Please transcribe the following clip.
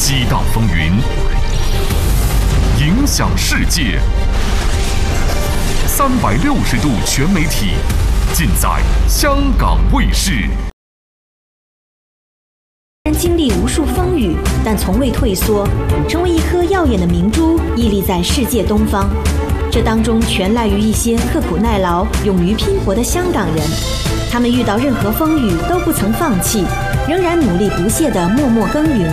激荡风云，影响世界。360度全媒体，尽在香港卫视。 经历无数风雨，但从未退缩，成为一颗耀眼的明珠，屹立在世界东方。这当中全赖于一些刻苦耐劳、勇于拼搏的香港人。他们遇到任何风雨都不曾放弃，仍然努力不懈地默默耕耘。